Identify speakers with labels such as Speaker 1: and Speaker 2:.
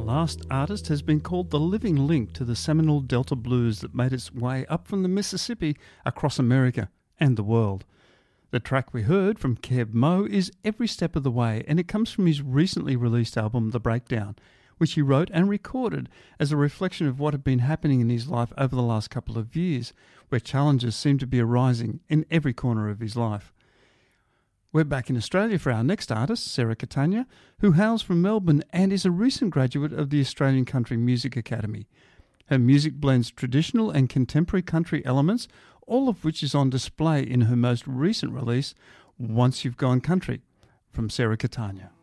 Speaker 1: last artist has been called the living link to the Seminole Delta blues that made its way up from the Mississippi across America and the world. The track we heard from Kev Moe is Every Step of the Way, and it comes from his recently released album The Breakdown, which he wrote and recorded as a reflection of what had been happening in his life over the last couple of years, where challenges seem to be arising in every corner of his life. We're back in Australia for our next artist, Sarah Catania, who hails from Melbourne and is a recent graduate of the Australian Country Music Academy. Her music blends traditional and contemporary country elements, all of which is on display in her most recent release, Once You've Gone Country, from Sarah Catania.